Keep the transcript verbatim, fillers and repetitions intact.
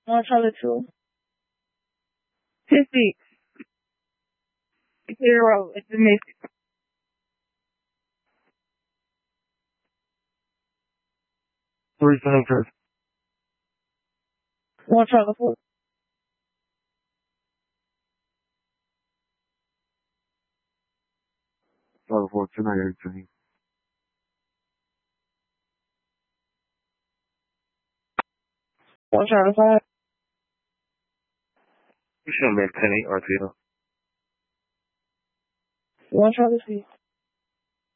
One Charlie two. Fifty. Zero. It's a miss. Three Center. One Charlie four. Charlie four, two nine eighteen. One Charlie five. You should have been ten eight, Artito. One Charlie six.